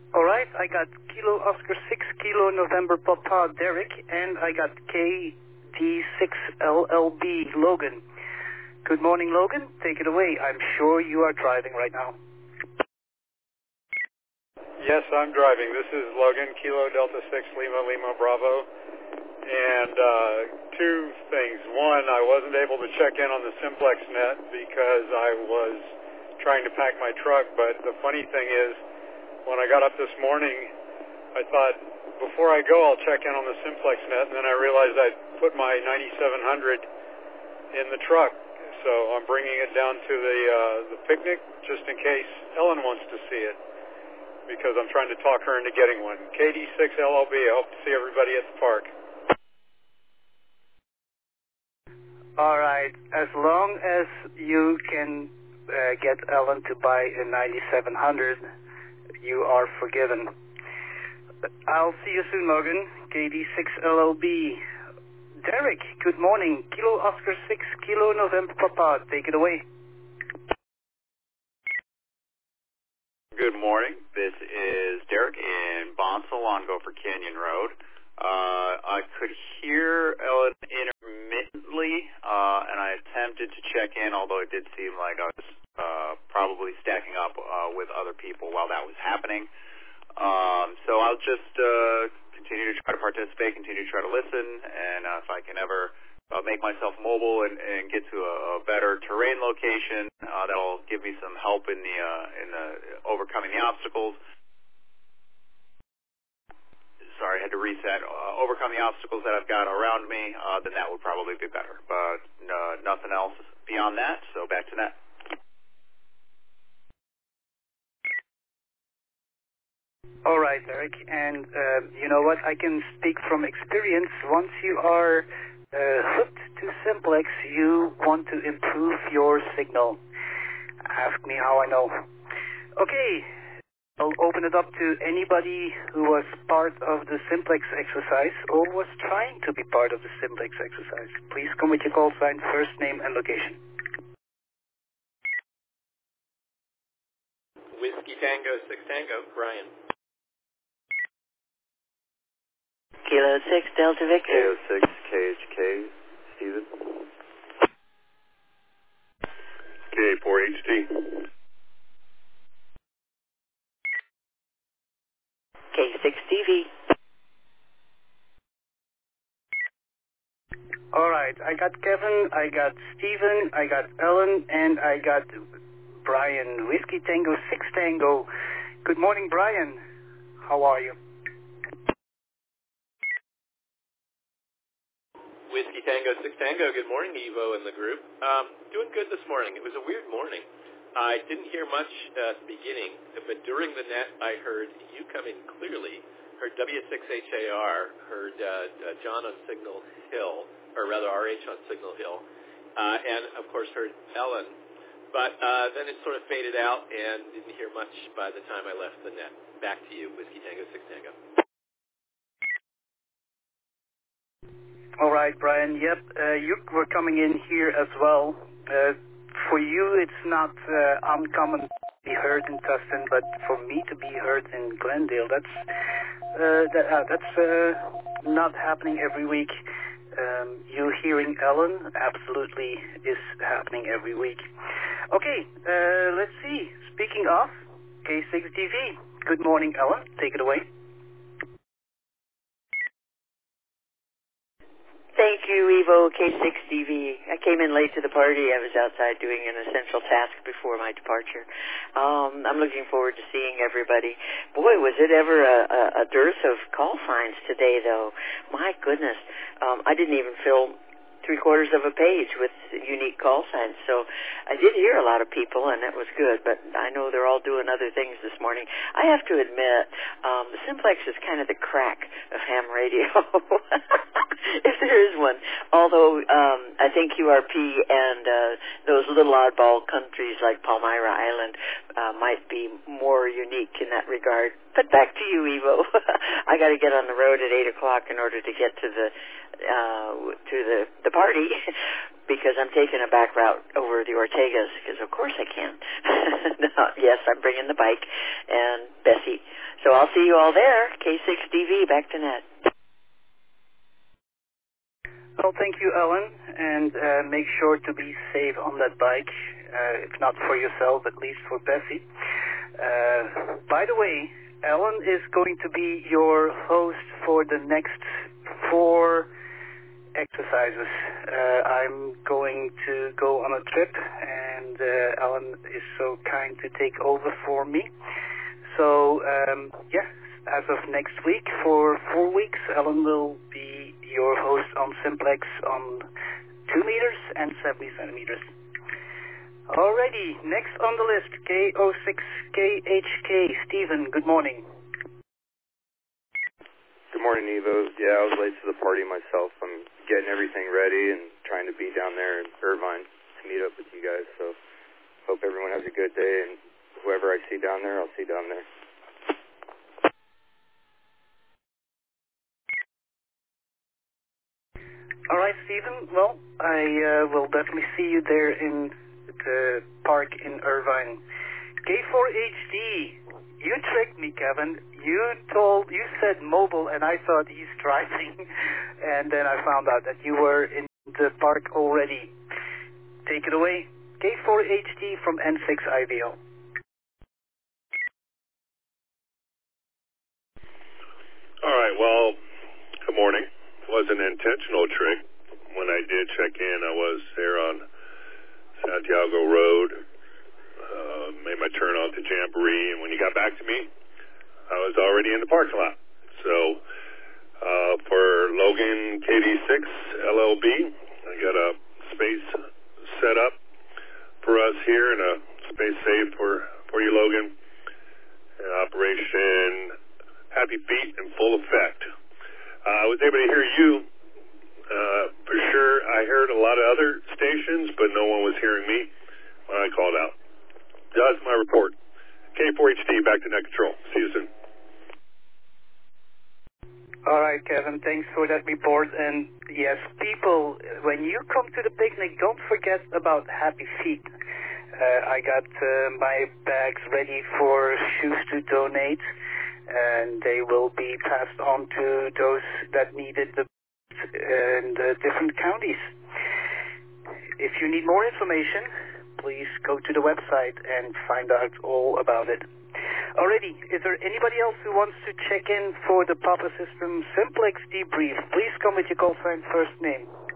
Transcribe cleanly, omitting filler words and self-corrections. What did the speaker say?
All right, I got Kilo Oscar 6 Kilo November Papa Derek, and I got KD6LLB Logan. Good morning, Logan. Take it away. I'm sure you are driving right now. Yes, I'm driving. This is Logan, Kilo Delta 6 Lima Lima Bravo. And two things. One, I wasn't able to check in on the Simplex net because I was trying to pack my truck, but the funny thing is, when I got up this morning, I thought, before I go, I'll check in on the Simplex net, and then I realized I'd put my 9700 in the truck, so I'm bringing it down to the picnic just in case Ellen wants to see it, because I'm trying to talk her into getting one. KD6LLB, I hope to see everybody at the park. All right, as long as you can get Ellen to buy a 9700, you are forgiven. I'll see you soon, Logan. KD6LLB. Derek, good morning. Kilo Oscar 6 Kilo November Papa. Take it away. Good morning. This is Derek in Bonsall on Gopher Canyon Road. I could hear Ellen intermittently, and I attempted to check in, although it did seem like I was probably stacking up with other people while that was happening. So I'll just continue to try to participate, continue to try to listen, and if I can ever make myself mobile and get to a better terrain location, that'll give me some help in the overcoming the obstacles. Sorry, I had to reset. Overcome the obstacles that I've got around me, then that would probably be better. But nothing else beyond that, so back to that. All right, Derek, and you know what? I can speak from experience. Once you are hooked to Simplex, you want to improve your signal. Ask me how I know. Okay. I'll open it up to anybody who was part of the Simplex exercise or was trying to be part of the Simplex exercise. Please come with your call sign, first name, and location. Whiskey Tango 6 Tango, Brian. Kilo 6 Delta Victor. Kilo 6 KHK, Steven. K4HT. K6TV. All right, I got Kevin, I got Steven, I got Ellen, and I got Brian. Whiskey Tango 6 Tango. Good morning, Brian. How are you? Whiskey Tango 6 Tango. Good morning, Evo and the group. Doing good this morning. It was a weird morning. I didn't hear much at the beginning, but during the net I heard you come in clearly, heard W6HAR, heard John on Signal Hill, or rather RH on Signal Hill, and of course heard Ellen, but then it sort of faded out and didn't hear much by the time I left the net. Back to you, Whiskey Tango 6 Tango. All right, Brian. Yep, you were coming in here as well. For you, it's not uncommon to be heard in Tustin, but for me to be heard in Glendale, that's not happening every week. You hearing Ellen absolutely is happening every week. Okay, let's see. Speaking of K6TV, good morning, Ellen. Take it away. Thank you, Evo K6TV. I came in late to the party. I was outside doing an essential task before my departure. I'm looking forward to seeing everybody. Boy, was it ever a dearth of call signs today, though. My goodness. I didn't even fill 3/4 of a page with unique call signs. So I did hear a lot of people, and that was good, but I know they're all doing other things this morning. I have to admit, the Simplex is kind of the crack of ham radio, if there is one. Although I think QRP and those little oddball countries like Palmyra Island might be more unique in that regard. But back to you, Evo. I got to get on the road at 8 o'clock in order to get to the party because I'm taking a back route over the Ortegas because of course I can. Yes, I'm bringing the bike and Bessie. So I'll see you all there. K6DV, back to net. Well, thank you, Ellen, and make sure to be safe on that bike, if not for yourself, at least for Bessie. By the way, Ellen is going to be your host for the next 4 exercises. I'm going to go on a trip, and Ellen is so kind to take over for me. So, yes, as of next week, for 4 weeks, Ellen will be your host on Simplex on 2 meters and 70 centimeters. Alrighty, next on the list, K06KHK. Stephen, good morning. Good morning, Evo. Yeah, I was late to the party myself. I'm getting everything ready and trying to be down there in Irvine to meet up with you guys. So hope everyone has a good day, and whoever I see down there, I'll see down there. All right, Stephen. Well, I will definitely see you there in the park in Irvine. K4HD, you tricked me, Kevin. You said mobile, and I thought he's driving, and then I found out that you were in the park already. Take it away. K4HD from N6IVO. All right, well, good morning. It was an intentional trick. When I did check in, I was there on Santiago Road, made my turn on to Jamboree, and when you got back to me, I was already in the parking lot. So for Logan KD6 LLB, I got a space set up for us here and a space saved for you, Logan. Operation Happy Feet in full effect. I was able to hear you. For sure, I heard a lot of other stations, but no one was hearing me when I called out. That's my report. K4HD, back to net control. See you soon. All right, Kevin, thanks for that report. And yes, people, when you come to the picnic, don't forget about Happy Feet. I got my bags ready for shoes to donate, and they will be passed on to those that needed the in the different counties. If you need more information, please go to the website and find out all about it. Alrighty, is there anybody else who wants to check in for the Papa System Simplex debrief? Please come with your call sign, first name.